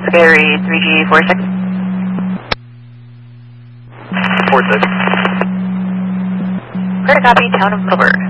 Gary 3G46. 46. Credit copy, town of Middleburg.